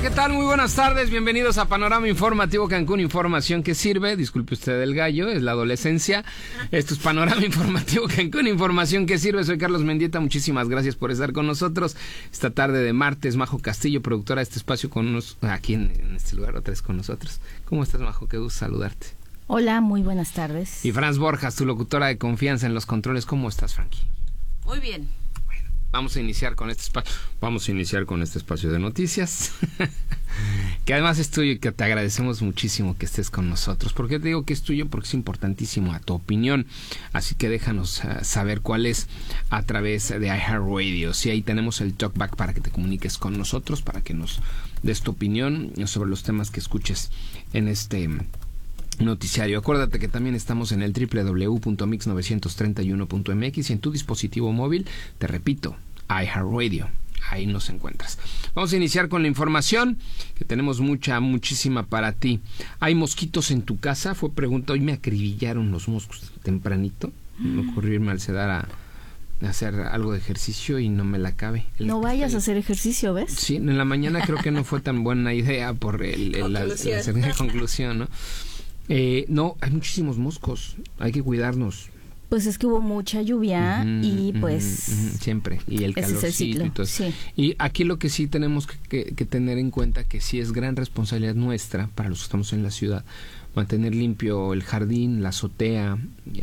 ¿qué tal? Muy buenas tardes, bienvenidos a Panorama Informativo Cancún, información que sirve. Disculpe usted el gallo, es la adolescencia. Esto es Panorama Informativo Cancún, información que sirve. Soy Carlos Mendieta, muchísimas gracias por estar con nosotros esta tarde de martes. Majo Castillo, productora de este espacio, aquí en este lugar, otra vez con nosotros. ¿Cómo estás, Majo? Qué gusto saludarte. Hola, muy buenas tardes. Y Franz Borjas, tu locutora de confianza en los controles. ¿Cómo estás, Frankie? Muy bien. Vamos a iniciar con este espacio de noticias, que además es tuyo y que te agradecemos muchísimo que estés con nosotros. ¿Por qué te digo que es tuyo? Porque es importantísimo a tu opinión, así que déjanos saber cuál es a través de iHeartRadio. Sí, ahí tenemos el talkback para que te comuniques con nosotros, para que nos des tu opinión sobre los temas que escuches en este noticiario. Acuérdate que también estamos en el www.mix931.mx y en tu dispositivo móvil, te repito, iHeartRadio. Ahí nos encuentras. Vamos a iniciar con la información, que tenemos muchísima para ti. ¿Hay mosquitos en tu casa? Fue pregunta. Hoy me acribillaron los moscos tempranito. Me ocurrió irme al Cedar a hacer algo de ejercicio y no me la cabe. No vayas a hacer ejercicio, ¿ves? Sí, en la mañana creo que no fue tan buena idea por la conclusión, ¿no? No, hay muchísimos moscos, hay que cuidarnos. Pues es que hubo mucha lluvia y pues... siempre, y el calorcito y todo. Sí. Y aquí lo que sí tenemos que tener en cuenta, que sí es gran responsabilidad nuestra, para los que estamos en la ciudad, mantener limpio el jardín, la azotea,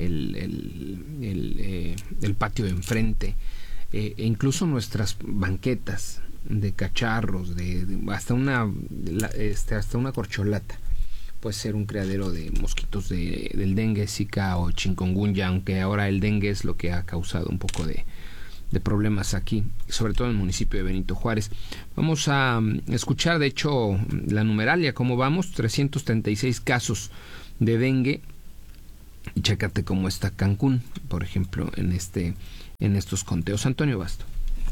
el patio de enfrente, e incluso nuestras banquetas de cacharros, hasta una corcholata. Puede ser un criadero de mosquitos del dengue, zika o chikungunya, aunque ahora el dengue es lo que ha causado un poco de problemas aquí, sobre todo en el municipio de Benito Juárez. Vamos a escuchar, de hecho, la numeralia, cómo vamos, 336 casos de dengue. Y chécate cómo está Cancún, por ejemplo, en estos conteos. Antonio Basto.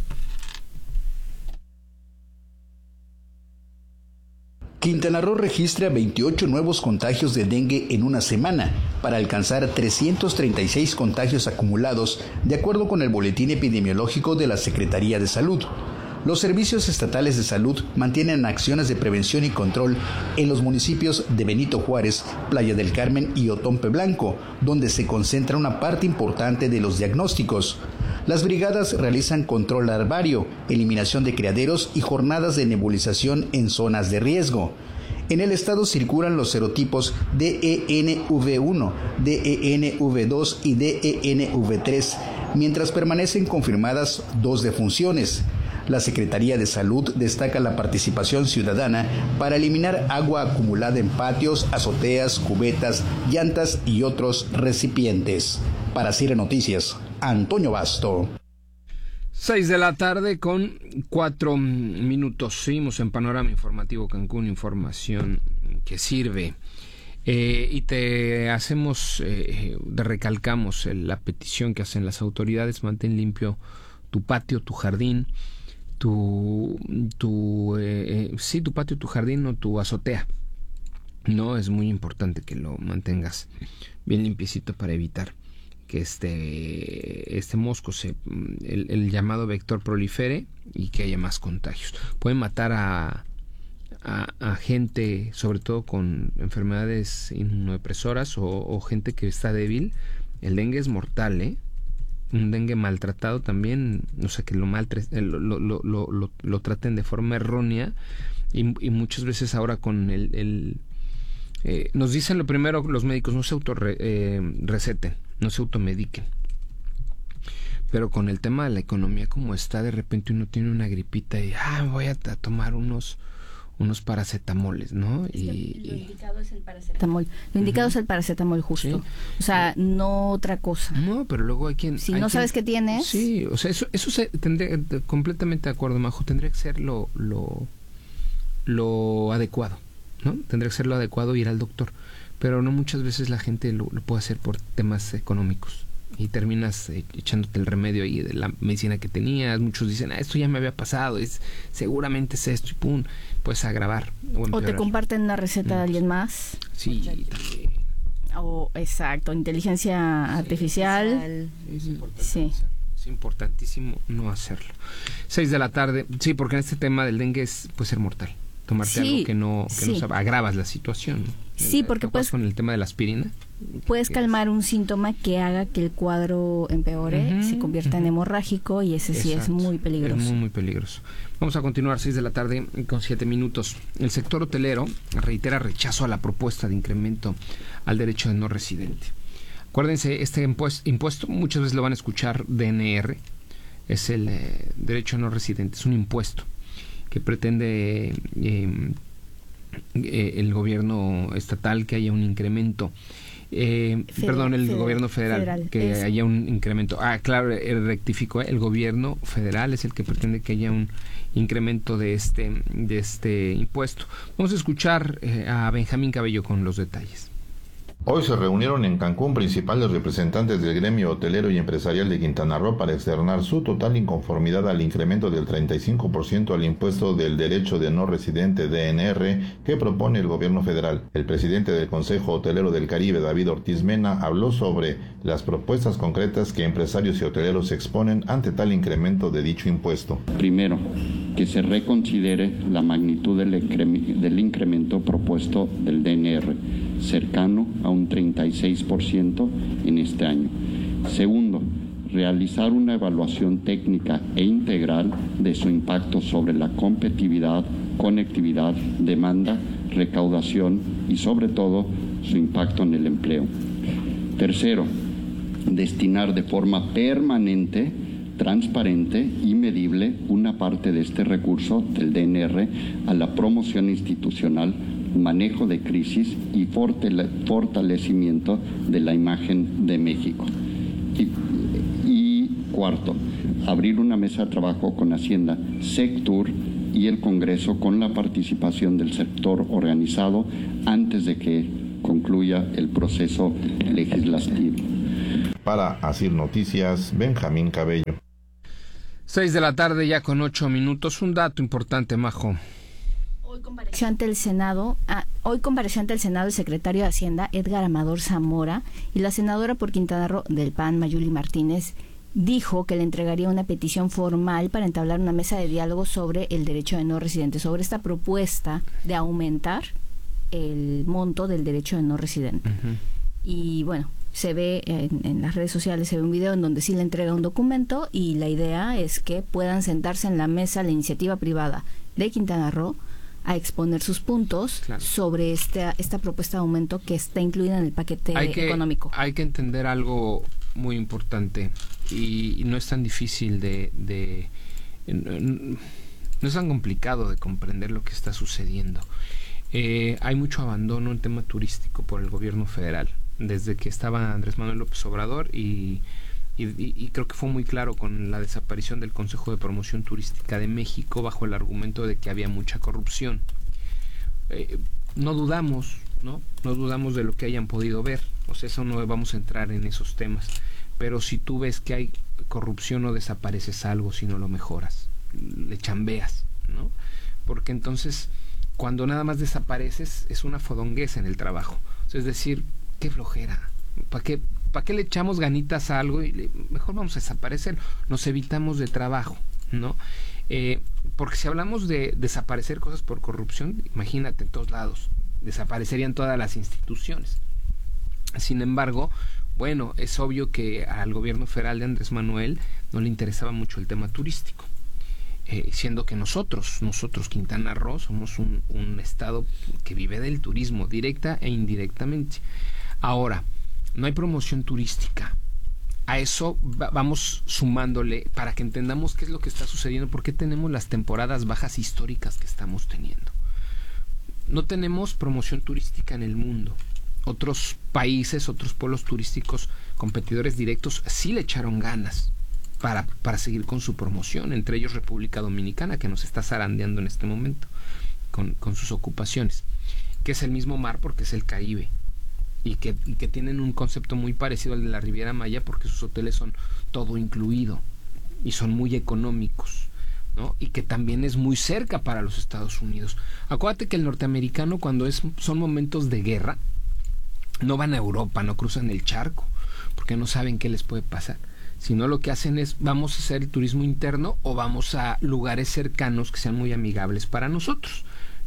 Quintana Roo registra 28 nuevos contagios de dengue en una semana, para alcanzar 336 contagios acumulados, de acuerdo con el boletín epidemiológico de la Secretaría de Salud. Los servicios estatales de salud mantienen acciones de prevención y control en los municipios de Benito Juárez, Playa del Carmen y Otompe Blanco, donde se concentra una parte importante de los diagnósticos. Las brigadas realizan control larvario, eliminación de criaderos y jornadas de nebulización en zonas de riesgo. En el estado circulan los serotipos DENV1, DENV2 y DENV3, mientras permanecen confirmadas 2 defunciones. La Secretaría de Salud destaca la participación ciudadana para eliminar agua acumulada en patios, azoteas, cubetas, llantas y otros recipientes. Para CIRE Noticias, Antonio Basto. 6 de la tarde con 4 minutos. Seguimos en Panorama Informativo Cancún, información que sirve. Y te hacemos, recalcamos la petición que hacen las autoridades: mantén limpio tu patio, tu jardín, tu patio, tu jardín o tu azotea. No, es muy importante que lo mantengas bien limpiecito para evitar que este mosco el llamado vector prolifere y que haya más contagios. Pueden matar a gente, sobre todo con enfermedades inmunodepresoras o gente que está débil. El dengue es mortal, un dengue maltratado también, o sea, que lo traten de forma errónea y muchas veces ahora con nos dicen lo primero los médicos: no se receten, no se automediquen. Pero con el tema de la economía como está, de repente uno tiene una gripita y voy a tomar unos paracetamoles, ¿no? Lo indicado es el paracetamol. Lo indicado es el paracetamol, justo. Sí. O sea, no otra cosa. No, pero luego hay quien... Si no sabes qué tienes... Sí, o sea, eso se tendría, completamente de acuerdo, Majo, tendría que ser lo adecuado, ¿no? Tendría que ser lo adecuado ir al doctor. Pero no muchas veces la gente lo puede hacer por temas económicos. Y terminas echándote el remedio ahí de la medicina que tenías. Muchos dicen, esto ya me había pasado, seguramente es esto, y pum, puedes agravar o te comparten una receta de alguien más. Sí, también. O exacto, inteligencia artificial. Es importante. Sí. Es importantísimo no hacerlo. 6 de la tarde, sí, porque en este tema del dengue puede ser mortal. tomarte algo que no agravas la situación, ¿no? Sí, porque pues con el tema de la aspirina puedes calmar un síntoma que haga que el cuadro empeore, se convierta en hemorrágico, y ese sí es muy peligroso. Es muy, muy peligroso. Vamos a continuar, 6 de la tarde con 7 minutos. El sector hotelero reitera rechazo a la propuesta de incremento al derecho de no residente. Acuérdense, este impuesto, muchas veces lo van a escuchar, DNR, es el derecho de no residente, es un impuesto que pretende el gobierno estatal que haya un incremento, gobierno federal que haya un incremento. Claro, rectifico, el gobierno federal es el que pretende que haya un incremento de este impuesto. Vamos a escuchar a Benjamín Cabello con los detalles. Hoy se reunieron en Cancún principales representantes del gremio hotelero y empresarial de Quintana Roo para externar su total inconformidad al incremento del 35% al impuesto del derecho de no residente DNR que propone el gobierno federal. El presidente del Consejo Hotelero del Caribe, David Ortiz Mena, habló sobre las propuestas concretas que empresarios y hoteleros exponen ante tal incremento de dicho impuesto. Primero, que se reconsidere la magnitud del incremento propuesto del DNR, cercano a un 36% en este año. Segundo, realizar una evaluación técnica e integral de su impacto sobre la competitividad, conectividad, demanda, recaudación y sobre todo su impacto en el empleo. Tercero, destinar de forma permanente, transparente y medible una parte de este recurso del DNR a la promoción institucional, manejo de crisis y fortalecimiento de la imagen de México. Y cuarto, abrir una mesa de trabajo con Hacienda, Sectur y el Congreso con la participación del sector organizado antes de que concluya el proceso legislativo. Para Asir Noticias, Benjamín Cabello. 6 de la tarde ya con 8 minutos. Un dato importante, Majo. Hoy compareció ante el Senado el secretario de Hacienda, Edgar Amador Zamora, y la senadora por Quintana Roo del PAN, Mayuli Martínez, dijo que le entregaría una petición formal para entablar una mesa de diálogo sobre el derecho de no residente, sobre esta propuesta de aumentar el monto del derecho de no residente. Y bueno, se ve en las redes sociales, se ve un video en donde sí le entrega un documento, y la idea es que puedan sentarse en la mesa la iniciativa privada de Quintana Roo a exponer sus puntos sobre esta propuesta de aumento que está incluida en el paquete económico. Hay que entender algo muy importante, y no es tan difícil no es tan complicado de comprender lo que está sucediendo. Hay mucho abandono en tema turístico por el gobierno federal desde que estaba Andrés Manuel López Obrador, y creo que fue muy claro con la desaparición del Consejo de Promoción Turística de México bajo el argumento de que había mucha corrupción. No dudamos de lo que hayan podido ver, o sea, eso no vamos a entrar en esos temas, pero si tú ves que hay corrupción, no desapareces algo, sino lo mejoras, le chambeas, ¿no? Porque entonces cuando nada más desapareces es una fodonguez en el trabajo, o sea, es decir, qué flojera, ¿para qué le echamos ganitas a algo? Mejor vamos a desaparecer, nos evitamos de trabajo, ¿no? Porque si hablamos de desaparecer cosas por corrupción, imagínate, en todos lados, desaparecerían todas las instituciones. Sin embargo, bueno, es obvio que al gobierno federal de Andrés Manuel no le interesaba mucho el tema turístico, siendo que nosotros Quintana Roo, somos un estado que vive del turismo, directa e indirectamente. Ahora, no hay promoción turística. A eso vamos sumándole para que entendamos qué es lo que está sucediendo, por qué tenemos las temporadas bajas históricas que estamos teniendo. No tenemos promoción turística en el mundo. Otros países, otros pueblos turísticos, competidores directos, sí le echaron ganas para seguir con su promoción, entre ellos República Dominicana, que nos está zarandeando en este momento con sus ocupaciones, que es el mismo mar porque es el Caribe. Y que tienen un concepto muy parecido al de la Riviera Maya, porque sus hoteles son todo incluido y son muy económicos, ¿no? Y que también es muy cerca para los Estados Unidos. Acuérdate que el norteamericano, cuando son momentos de guerra, no van a Europa, no cruzan el charco, porque no saben qué les puede pasar, sino lo que hacen es, vamos a hacer el turismo interno o vamos a lugares cercanos que sean muy amigables para nosotros.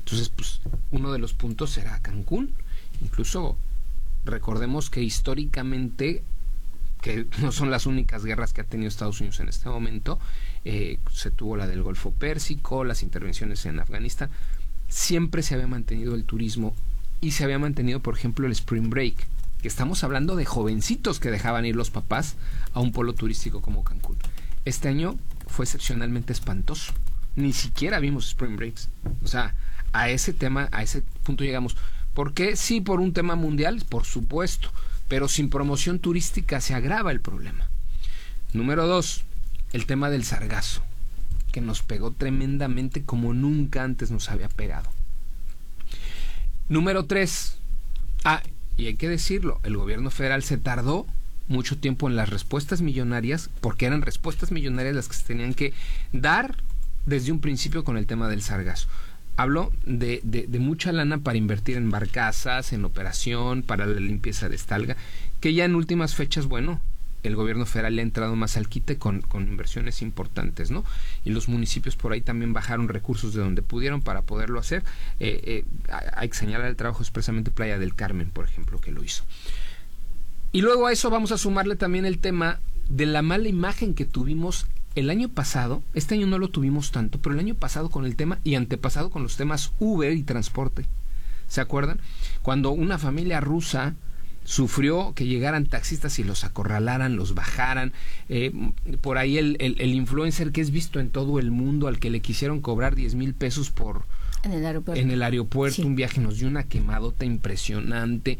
Entonces, pues uno de los puntos será Cancún. Incluso recordemos que históricamente, que no son las únicas guerras que ha tenido Estados Unidos en este momento, se tuvo la del Golfo Pérsico, las intervenciones en Afganistán, siempre se había mantenido el turismo y se había mantenido, por ejemplo, el Spring Break, que estamos hablando de jovencitos que dejaban ir los papás a un polo turístico como Cancún. Este año fue excepcionalmente espantoso. Ni siquiera vimos Spring Breaks. O sea, a ese tema, a ese punto llegamos. ¿Por qué? Sí, por un tema mundial, por supuesto, pero sin promoción turística se agrava el problema. Número 2, el tema del sargazo, que nos pegó tremendamente como nunca antes nos había pegado. Número 3, y hay que decirlo, el gobierno federal se tardó mucho tiempo en las respuestas millonarias, porque eran respuestas millonarias las que se tenían que dar desde un principio con el tema del sargazo. Hablo de mucha lana para invertir en barcazas, en operación, para la limpieza de esta alga, que ya en últimas fechas, bueno, el gobierno federal le ha entrado más al quite con inversiones importantes, ¿no? Y los municipios por ahí también bajaron recursos de donde pudieron para poderlo hacer. Hay que señalar el trabajo expresamente Playa del Carmen, por ejemplo, que lo hizo. Y luego a eso vamos a sumarle también el tema de la mala imagen que tuvimos el año pasado. Este año no lo tuvimos tanto, pero el año pasado con el tema y antepasado con los temas Uber y transporte. ¿Se acuerdan? Cuando una familia rusa sufrió que llegaran taxistas y los acorralaran, los bajaran. Por ahí el influencer que es visto en todo el mundo, al que le quisieron cobrar 10,000 pesos en el aeropuerto, sí. Un viaje, nos dio una quemadota impresionante.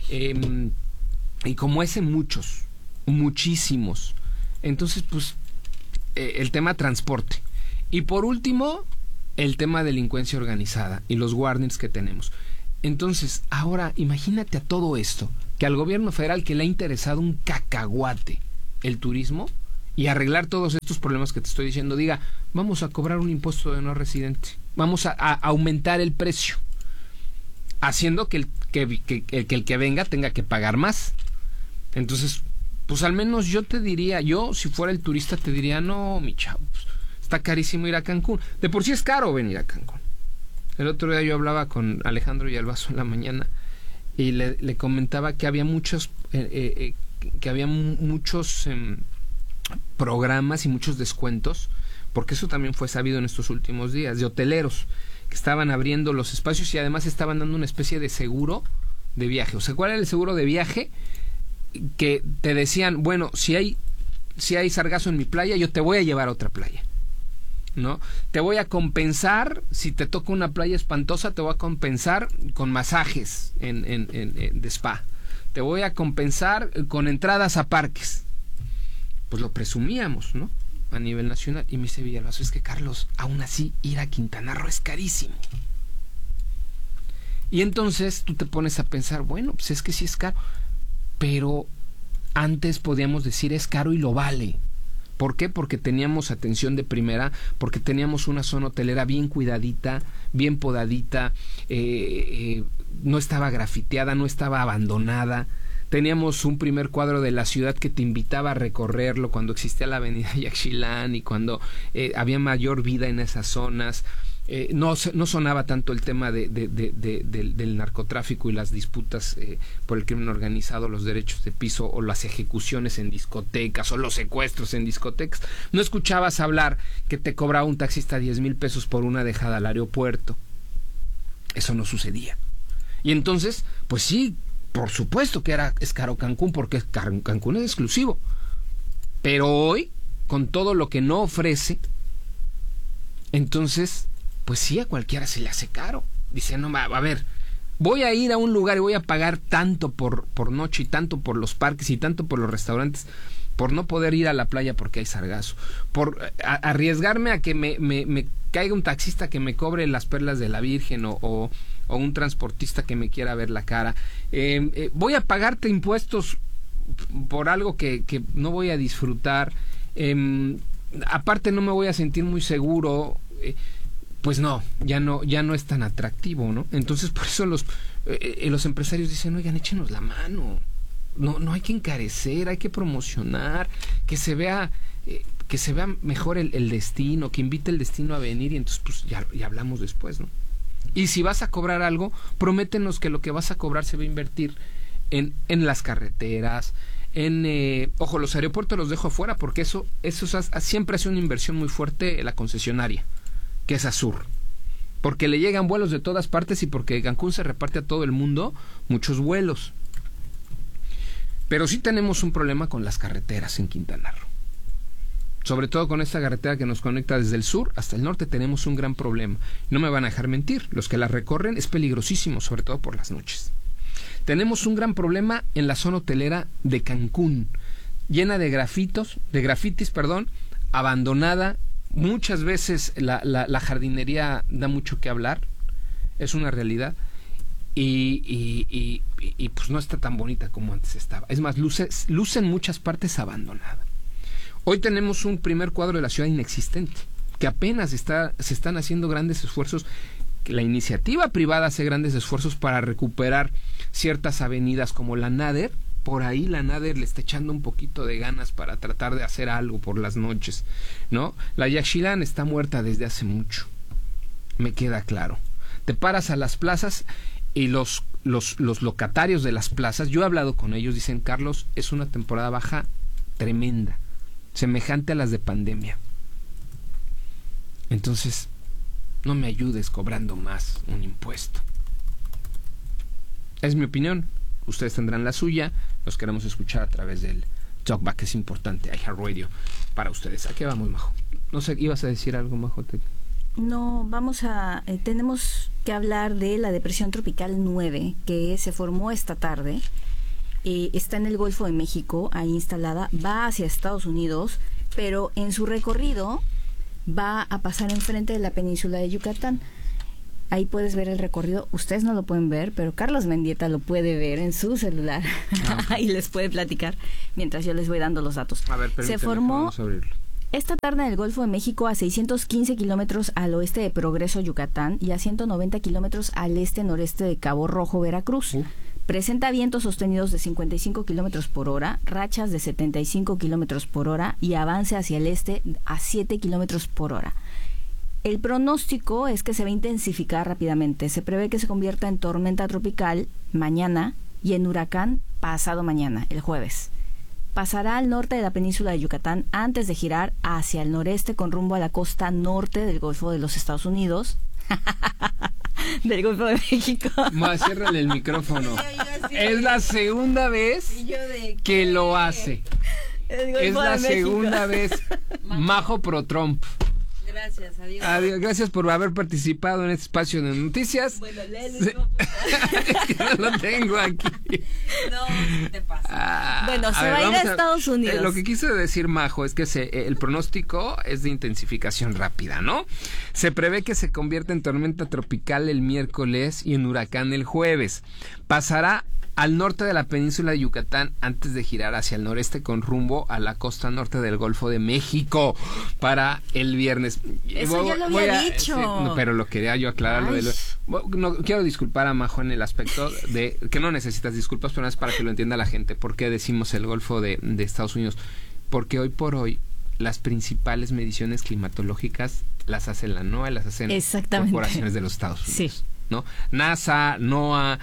Y como ese muchísimos. Entonces, pues, el tema transporte. Y por último, el tema delincuencia organizada y los warnings que tenemos. Entonces, ahora imagínate a todo esto, que al gobierno federal que le ha interesado un cacahuate el turismo y arreglar todos estos problemas que te estoy diciendo, diga, vamos a cobrar un impuesto de no residente, vamos a aumentar el precio, haciendo que el que venga tenga que pagar más. Entonces, pues al menos yo te diría, yo si fuera el turista te diría, no, mi chavo, pues, está carísimo ir a Cancún. De por sí es caro venir a Cancún. El otro día yo hablaba con Alejandro Villalbazo en la mañana y le comentaba que había muchos programas y muchos descuentos, porque eso también fue sabido en estos últimos días, de hoteleros que estaban abriendo los espacios y además estaban dando una especie de seguro de viaje. O sea, ¿cuál era el seguro de viaje? Que te decían, bueno, si hay sargazo en mi playa, yo te voy a llevar a otra playa, ¿no? Te voy a compensar, si te toca una playa espantosa, te voy a compensar con masajes de spa. Te voy a compensar con entradas a parques. Pues lo presumíamos, ¿no? A nivel nacional. Y me dice Villalbazo, es que Carlos, aún así ir a Quintana Roo es carísimo. Y entonces tú te pones a pensar, bueno, pues es que sí es caro. Pero antes podíamos decir es caro y lo vale. ¿Por qué? Porque teníamos atención de primera, porque teníamos una zona hotelera bien cuidadita, bien podadita, no estaba grafiteada, no estaba abandonada. Teníamos un primer cuadro de la ciudad que te invitaba a recorrerlo cuando existía la avenida Yaxchilán y cuando había mayor vida en esas zonas. No sonaba tanto el tema del narcotráfico y las disputas por el crimen organizado, los derechos de piso o las ejecuciones en discotecas o los secuestros en discotecas. No escuchabas hablar que te cobraba un taxista 10,000 pesos por una dejada al aeropuerto. Eso no sucedía. Y entonces, pues sí, por supuesto que es caro Cancún, porque Cancún es exclusivo. Pero hoy, con todo lo que no ofrece, entonces, pues sí, a cualquiera se le hace caro. Dice, no, a ver, voy a ir a un lugar y voy a pagar tanto por noche y tanto por los parques y tanto por los restaurantes, por no poder ir a la playa porque hay sargazo, por arriesgarme a que me caiga un taxista que me cobre las perlas de la Virgen o un transportista que me quiera ver la cara. Voy a pagarte impuestos por algo que no voy a disfrutar. Aparte no me voy a sentir muy seguro. Pues no, ya no es tan atractivo, ¿no? Entonces por eso los empresarios dicen, oigan, échenos la mano. No hay que encarecer, hay que promocionar, que se vea mejor el destino, que invite el destino a venir y entonces pues ya hablamos después, ¿no? Y si vas a cobrar algo, prométenos que lo que vas a cobrar se va a invertir en las carreteras, ojo, los aeropuertos los dejo afuera porque eso siempre hace una inversión muy fuerte la concesionaria, que es Azur. Porque le llegan vuelos de todas partes y porque Cancún se reparte a todo el mundo muchos vuelos. Pero sí tenemos un problema con las carreteras en Quintana Roo. Sobre todo con esta carretera que nos conecta desde el sur hasta el norte tenemos un gran problema. No me van a dejar mentir, los que la recorren es peligrosísimo, sobre todo por las noches. Tenemos un gran problema en la zona hotelera de Cancún, llena de grafitis, abandonada. Muchas veces la jardinería da mucho que hablar, es una realidad, y pues no está tan bonita como antes estaba. Es más, luce en muchas partes abandonada. Hoy tenemos un primer cuadro de la ciudad inexistente, que apenas se están haciendo grandes esfuerzos. La iniciativa privada hace grandes esfuerzos para recuperar ciertas avenidas como la Nader. Por ahí la Nader le está echando un poquito de ganas para tratar de hacer algo por las noches, ¿no? La Yaxchilán está muerta desde hace mucho, me queda claro. Te paras a las plazas y los locatarios de las plazas, yo he hablado con ellos, dicen, Carlos, es una temporada baja tremenda, semejante a las de pandemia. Entonces, no me ayudes cobrando más un impuesto. Es mi opinión. Ustedes tendrán la suya. Los queremos escuchar a través del Talkback, que es importante, iHeartRadio, para ustedes. ¿A qué vamos, Majo? No sé, ¿ibas a decir algo, Majo? No, tenemos que hablar de la depresión tropical 9, que se formó esta tarde. Está en el Golfo de México, ahí instalada, va hacia Estados Unidos, pero en su recorrido va a pasar enfrente de la península de Yucatán. Ahí puedes ver el recorrido. Ustedes no lo pueden ver, pero Carlos Mendieta lo puede ver en su celular. Y les puede platicar mientras yo les voy dando los datos. A ver, se formó esta tarde en el Golfo de México a 615 kilómetros al oeste de Progreso, Yucatán, y a 190 kilómetros al este-noreste de Cabo Rojo, Veracruz. Presenta vientos sostenidos de 55 kilómetros por hora, rachas de 75 kilómetros por hora y avance hacia el este a 7 kilómetros por hora. El pronóstico es que se va a intensificar rápidamente. Se prevé que se convierta en tormenta tropical mañana y en huracán pasado mañana, el jueves. Pasará al norte de la península de Yucatán antes de girar hacia el noreste con rumbo a la costa norte del Golfo de los Estados Unidos. Del Golfo de México. Ciérrale el micrófono. Es la segunda vez que lo hace. Es la segunda vez. Majo pro Trump. Gracias, adiós. Gracias por haber participado en este espacio de noticias. Bueno, no lo tengo aquí. No, te pasa. Bueno, se va a ir a Estados Unidos. Lo que quiso decir Majo es que el pronóstico es de intensificación rápida, ¿no? Se prevé que se convierta en tormenta tropical el miércoles y en huracán el jueves. Pasará al norte de la península de Yucatán antes de girar hacia el noreste con rumbo a la costa norte del Golfo de México para el viernes. Eso ya lo había dicho. No, pero lo quería yo aclarar. No quiero disculpar a Majo en el aspecto de que no necesitas disculpas, pero es para que lo entienda la gente. ¿Por qué decimos el Golfo de Estados Unidos? Porque hoy por hoy las principales mediciones climatológicas las hace la NOAA, las hacen corporaciones de los Estados Unidos. Sí. ¿No? NASA, NOAA,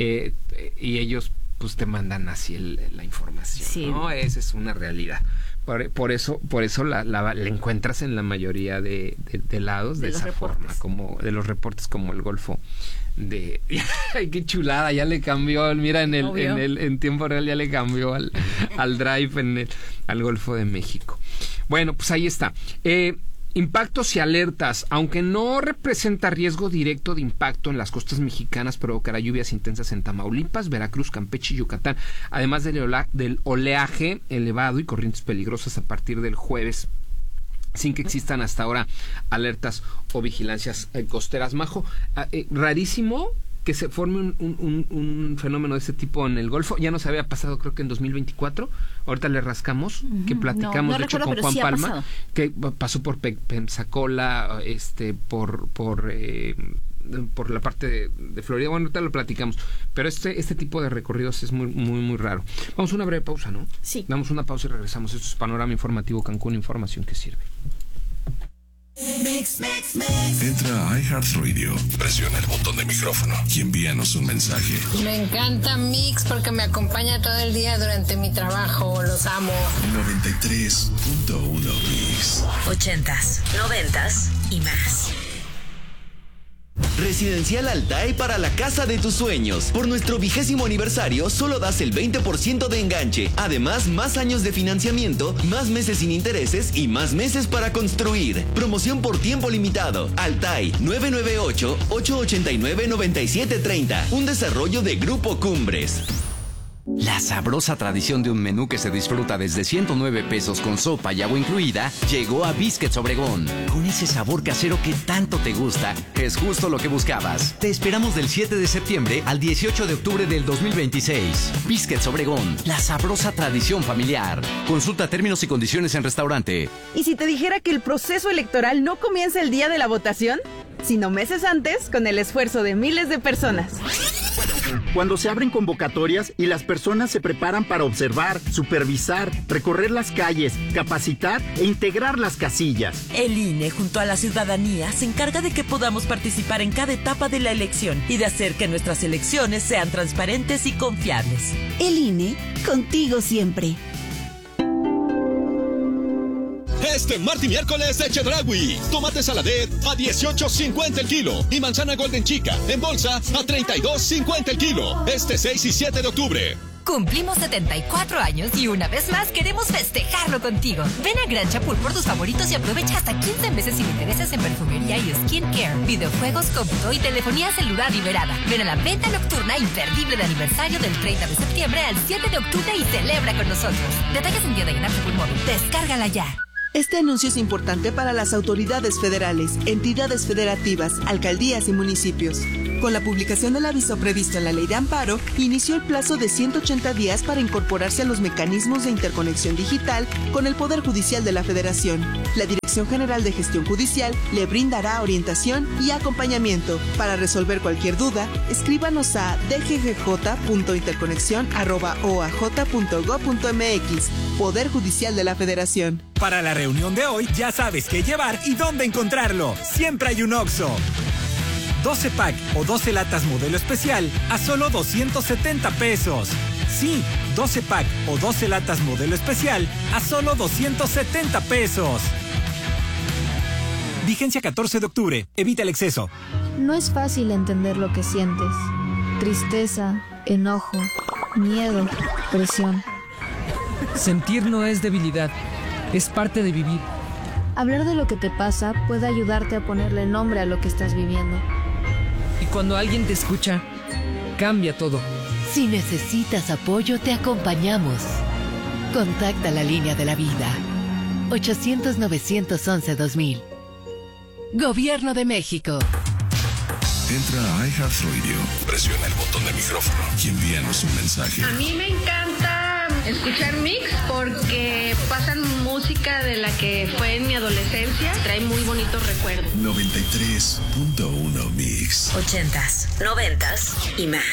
y ellos pues te mandan así la información, sí. ¿No? Esa es una realidad. Por eso la encuentras en la mayoría de lados de esa forma, como de los reportes como el Golfo de ay, qué chulada, ya le cambió, mira en tiempo real ya le cambió al drive al Golfo de México. Bueno, pues ahí está. Impactos y alertas. Aunque no representa riesgo directo de impacto en las costas mexicanas, provocará lluvias intensas en Tamaulipas, Veracruz, Campeche y Yucatán, además del oleaje elevado y corrientes peligrosas a partir del jueves, sin que existan hasta ahora alertas o vigilancias costeras. Majo, rarísimo que se forme un fenómeno de este tipo en el Golfo. Ya nos había pasado, creo que en 2024. Ahorita le rascamos, que platicamos de hecho con Juan Palma, que pasó por Pensacola, por la parte de Florida. Bueno, ahorita lo platicamos. Pero este tipo de recorridos es muy, muy, muy raro. Vamos a una breve pausa, ¿no? Sí. Damos una pausa y regresamos. Esto es Panorama Informativo Cancún, información que sirve. Entra a iHeartRadio, presiona el botón de micrófono y envíanos un mensaje. Me encanta Mix porque me acompaña todo el día durante mi trabajo. Los amo. 93.1 Mix. 80s, 90s y más. Residencial Altay para la casa de tus sueños. Por nuestro 20º aniversario, solo das el 20% de enganche. Además, más años de financiamiento, más meses sin intereses y más meses para construir. Promoción por tiempo limitado. Altay, 998-889-9730. Un desarrollo de Grupo Cumbres. La sabrosa tradición de un menú que se disfruta desde 109 pesos con sopa y agua incluida llegó a Biscuits Obregón. Con ese sabor casero que tanto te gusta, es justo lo que buscabas. Te esperamos del 7 de septiembre al 18 de octubre del 2026. Biscuits Obregón, la sabrosa tradición familiar. Consulta términos y condiciones en restaurante. ¿Y si te dijera que el proceso electoral no comienza el día de la votación, sino meses antes con el esfuerzo de miles de personas? Cuando se abren convocatorias y las personas se preparan para observar, supervisar, recorrer las calles, capacitar e integrar las casillas. El INE, junto a la ciudadanía, se encarga de que podamos participar en cada etapa de la elección y de hacer que nuestras elecciones sean transparentes y confiables. El INE, contigo siempre. Este martes y miércoles de Chedraui. Tomate saladet a $18.50 el kilo. Y manzana golden chica en bolsa a $32.50 el kilo. Este 6 y 7 de octubre. Cumplimos 74 años y una vez más queremos festejarlo contigo. Ven a Gran Chapul por tus favoritos y aprovecha hasta 15 meses sin intereses en perfumería y skincare, videojuegos, cómputo y telefonía celular liberada. Ven a la venta nocturna imperdible de aniversario del 30 de septiembre al 7 de octubre y celebra con nosotros. Detalles en tienda y en App Chapul Móvil. Descárgala ya. Este anuncio es importante para las autoridades federales, entidades federativas, alcaldías y municipios. Con la publicación del aviso previsto en la Ley de Amparo, inició el plazo de 180 días para incorporarse a los mecanismos de interconexión digital con el Poder Judicial de la Federación. La Dirección General de Gestión Judicial le brindará orientación y acompañamiento. Para resolver cualquier duda, escríbanos a dggj.interconexión@oaj.gov.mx. Poder Judicial de la Federación. Para la reunión de hoy, ya sabes qué llevar y dónde encontrarlo. Siempre hay un Oxxo. 12 pack o 12 latas modelo especial a solo 270 pesos. Sí, 12 pack o 12 latas modelo especial a solo 270 pesos. Vigencia 14 de octubre. Evita el exceso. No es fácil entender lo que sientes. Tristeza, enojo, miedo, presión. Sentir no es debilidad, es parte de vivir. Hablar de lo que te pasa puede ayudarte a ponerle nombre a lo que estás viviendo. Y cuando alguien te escucha, cambia todo. Si necesitas apoyo, te acompañamos. Contacta la línea de la vida. 800-911-2000. Gobierno de México. Entra a iHeartRadio, presiona el botón de micrófono y envíanos un mensaje. A mí me encanta escuchar Mix porque pasan música de la que fue en mi adolescencia. Trae muy bonitos recuerdos. 93.1 Mix. 80s, 90s y más.